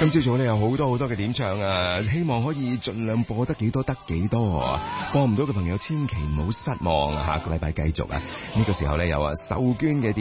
今朝早咧有好多嘅點唱啊，希望可以盡量播得幾多得幾多，播唔到嘅朋友千祈唔好失望啊！下個禮拜繼續啊，呢個時候咧有啊秀娟嘅點